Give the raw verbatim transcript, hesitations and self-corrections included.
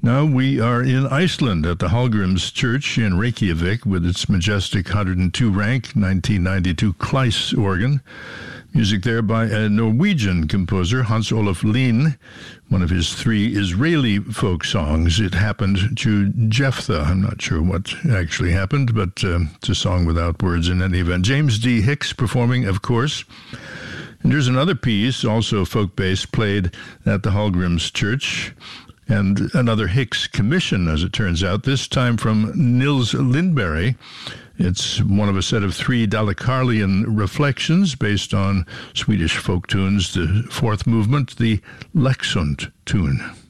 Now we are in Iceland at the Hallgrims Church in Reykjavik with its majestic one hundred two rank nineteen ninety-two Kleis organ. Music there by a Norwegian composer, Hans Olaf Lien, one of his three Israeli folk songs. It happened to Jephthah. I'm not sure what actually happened, but uh, it's a song without words in any event. James D. Hicks performing, of course. And there's another piece, also folk-based, played at the Hallgrims Church. And another Hicks commission, as it turns out, this time from Nils Lindberg. It's one of a set of three Dalekarlian reflections based on Swedish folk tunes, the fourth movement, the Leksund tune.